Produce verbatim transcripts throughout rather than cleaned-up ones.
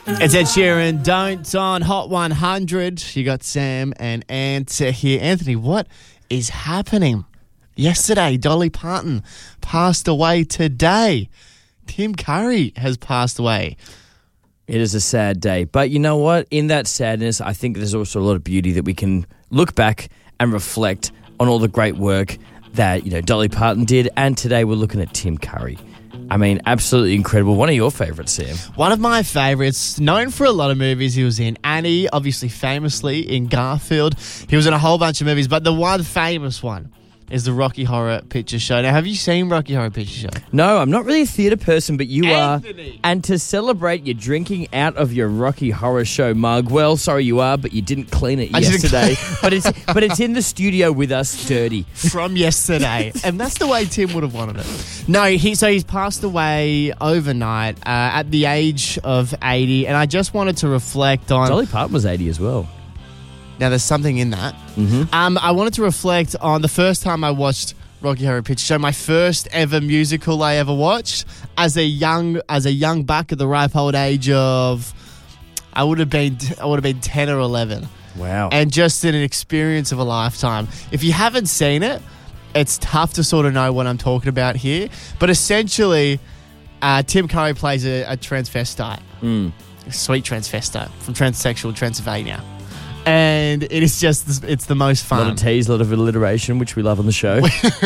It's Ed Sheeran, Don't on Hot one hundred. You got Sam and Ant here. Anthony, what is happening? Yesterday, Dolly Parton passed away today. Tim Curry has passed away. It is a sad day. But you know what? In that sadness, I think there's also a lot of beauty that we can look back and reflect on all the great work that, you know, Dolly Parton did. And today we're looking at Tim Curry. I mean, absolutely incredible. One of your favourites, Sam? One of my favourites, known for a lot of movies. He was in Annie, obviously famously in Garfield. He was in a whole bunch of movies, but the one famous one is the Rocky Horror Picture Show. Now, have you seen Rocky Horror Picture Show? No, I'm not really a theatre person, but you Anthony. are. And to celebrate, you're drinking out of your Rocky Horror Show mug. Well, sorry you are, but you didn't clean it I yesterday. but it's but it's in the studio with us, dirty. From yesterday. And that's the way Tim would have wanted it. No, he so he's passed away overnight uh, at the age of eighty. And I just wanted to reflect on... Dolly Parton was eighty as well. Now, there's something in that. Mm-hmm. Um, I wanted to reflect on the first time I watched Rocky Horror Picture Show, my first ever musical I ever watched as a young as a young buck at the ripe old age of, I would have been I would have been ten or eleven. Wow. And just an experience of a lifetime. If you haven't seen it, it's tough to sort of know what I'm talking about here. But essentially, uh, Tim Curry plays a, a transvestite, Mm. a sweet transvestite from transsexual Transylvania. And it is just, it's the most A fun. lot of tease, a lot of alliteration, which we love on the show.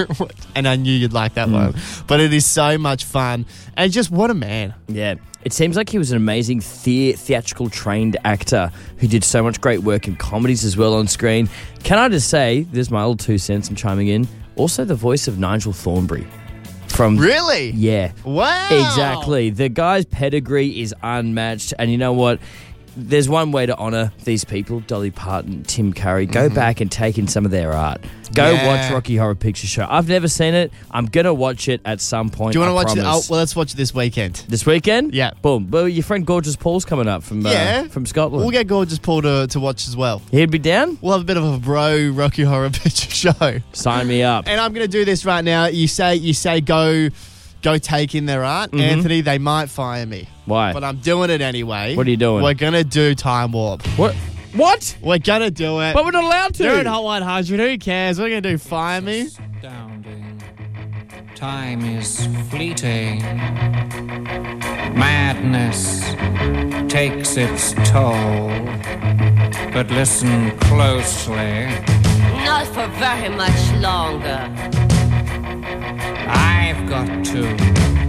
And I knew you'd like that Mm. one. But it is so much fun. And just what a man. Yeah. It seems like he was an amazing the- theatrical trained actor who did so much great work in comedies as well on screen. Can I just say, there's my little two cents I'm chiming in, also the voice of Nigel Thornberry. From Really? Yeah. Wow. Exactly. The guy's pedigree is unmatched. And you know what? There's one way to honour these people, Dolly Parton, Tim Curry. Go Mm-hmm. back and take in some of their art. Go Yeah. watch Rocky Horror Picture Show. I've never seen it. I'm going to watch it at some point. Do you want I to watch it? Oh, promise. well, let's watch it this weekend. This weekend? Yeah. Boom. Well, your friend Gorgeous Paul's coming up from uh, Yeah. from Scotland. We'll get Gorgeous Paul to, to watch as well. He'd be down? We'll have a bit of a bro Rocky Horror Picture Show. Sign me up. And I'm going to do this right now. You say you say go go take in their art. Mhm. Anthony, they might fire me. Why? But I'm doing it anyway. What are you doing? We're going to do Time Warp. What? What? We're going to do it. But we're not allowed to. You're at Hot one hundred. Who cares? We're going to do Fire Me. Astounding. Time is fleeting. Madness takes its toll. But listen closely. Not for very much longer. I've got to